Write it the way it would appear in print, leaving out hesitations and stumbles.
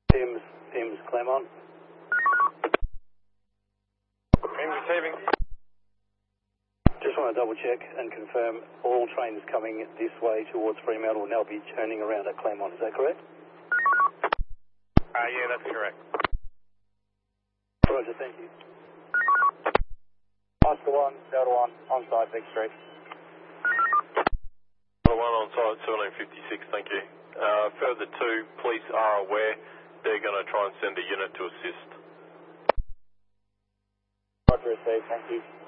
Tim's Claremont. Receiving. Just want to double check and confirm all trains coming this way towards Fremantle will now be turning around at Claremont, is that correct? Yeah, that's correct. Roger, thank you. Oscar 1, Delta 1, on site, Big Street. Delta 1 on site, 1756, thank you. Further 2, police are aware they're going to try and send a unit to assist. Roger, received, thank you.